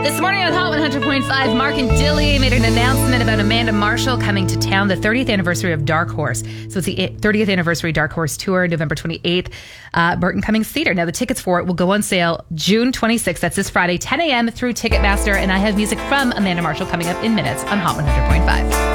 This morning on Hot 100.5, Mark and Dilly made an announcement about Amanda Marshall coming to town, the 30th anniversary of Dark Horse. So it's the 30th anniversary Dark Horse tour, November 28th, Burton Cummings Theatre. Now, the tickets for it will go on sale June 26th. That's this Friday, 10 a.m. through Ticketmaster. And I have music from Amanda Marshall coming up in minutes on Hot 100.5.